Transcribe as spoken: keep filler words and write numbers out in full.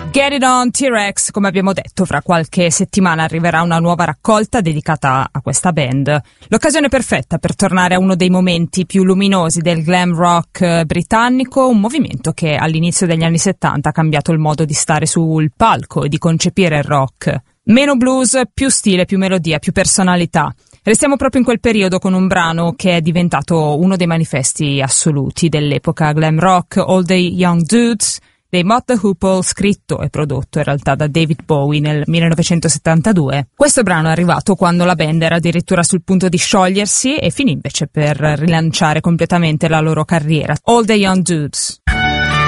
Get It On T-Rex, come abbiamo detto, fra qualche settimana arriverà una nuova raccolta dedicata a questa band. L'occasione perfetta per tornare a uno dei momenti più luminosi del glam rock britannico, un movimento che all'inizio degli anni settanta ha cambiato il modo di stare sul palco e di concepire il rock. Meno blues, più stile, più melodia, più personalità. Restiamo proprio in quel periodo con un brano che è diventato uno dei manifesti assoluti dell'epoca glam rock, All the Young Dudes, dei Mott the Hoople, scritto e prodotto in realtà da David Bowie nel millenovecentosettantadue. Questo brano è arrivato quando la band era addirittura sul punto di sciogliersi e finì invece per rilanciare completamente la loro carriera. All the Young Dudes.